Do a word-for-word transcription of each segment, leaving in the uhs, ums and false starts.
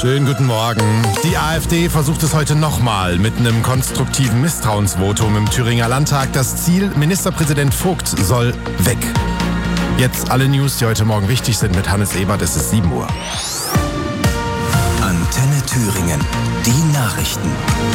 Schönen guten Morgen. Die AfD versucht es heute nochmal mit einem konstruktiven Misstrauensvotum im Thüringer Landtag. Das Ziel, Ministerpräsident Vogt soll weg. Jetzt alle News, die heute Morgen wichtig sind mit Hannes Ebert. Es ist sieben Uhr. Antenne Thüringen. Die Nachrichten.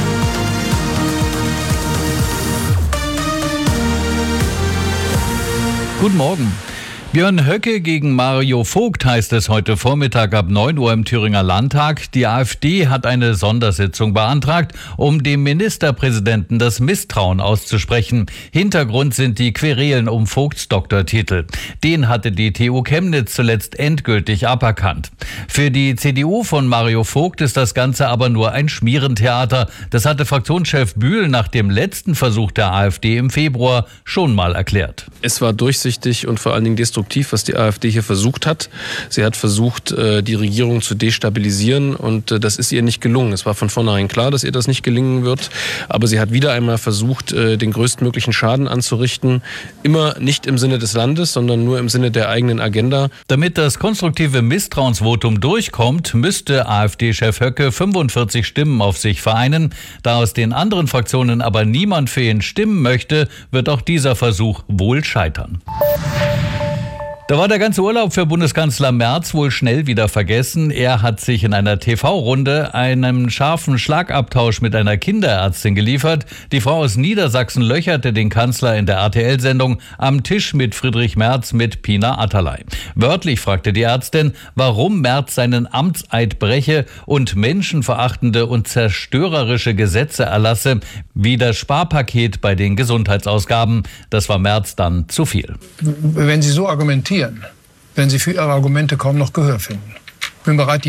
Guten Morgen. Björn Höcke gegen Mario Vogt heißt es heute Vormittag ab neun Uhr im Thüringer Landtag. Die AfD hat eine Sondersitzung beantragt, um dem Ministerpräsidenten das Misstrauen auszusprechen. Hintergrund sind die Querelen um Vogts Doktortitel. Den hatte die T U Chemnitz zuletzt endgültig aberkannt. Für die C D U von Mario Vogt ist das Ganze aber nur ein Schmierentheater. Das hatte Fraktionschef Bühl nach dem letzten Versuch der AfD im Februar schon mal erklärt. Es war durchsichtig und vor allen Dingen destruktiv, was die AfD hier versucht hat. Sie hat versucht, die Regierung zu destabilisieren und das ist ihr nicht gelungen. Es war von vornherein klar, dass ihr das nicht gelingen wird, aber sie hat wieder einmal versucht, den größtmöglichen Schaden anzurichten. Immer nicht im Sinne des Landes, sondern nur im Sinne der eigenen Agenda. Damit das konstruktive Misstrauensvotum durchkommt, müsste AfD-Chef Höcke fünfundvierzig Stimmen auf sich vereinen. Da aus den anderen Fraktionen aber niemand für ihn stimmen möchte, wird auch dieser Versuch wohl scheitern. Da war der ganze Urlaub für Bundeskanzler Merz wohl schnell wieder vergessen. Er hat sich in einer T V-Runde einen scharfen Schlagabtausch mit einer Kinderärztin geliefert. Die Frau aus Niedersachsen löcherte den Kanzler in der R T L-Sendung am Tisch mit Friedrich Merz mit Pina Atalay. Wörtlich fragte die Ärztin, warum Merz seinen Amtseid breche und menschenverachtende und zerstörerische Gesetze erlasse, wie das Sparpaket bei den Gesundheitsausgaben. Das war Merz dann zu viel. Wenn Sie so argumentieren, werden Sie für Ihre Argumente kaum noch Gehör finden. Ich bin bereit, die